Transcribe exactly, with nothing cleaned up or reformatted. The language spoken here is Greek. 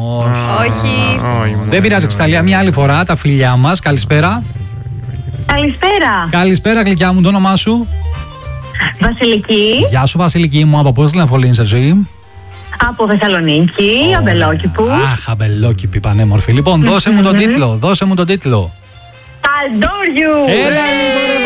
Όχι. Δεν πειράζει, Κρυσταλλία, μια άλλη φορά τα φιλιά μας. Καλησπέρα. Καλησπέρα. Καλησπέρα, γλυκιά μου, το όνομά σου? Βασιλική. Γεια σου, Βασιλική μου, από πού τηλεφωνείς εσύ? Από Θεσσαλονίκη, oh. Αμπελόκηπου. Αχ, Αμπελόκηπη, πανέμορφη. Λοιπόν, δώσε μου τον τίτλο, δώσε μου τον τίτλο. Adore you. Έλα λίγο, ρε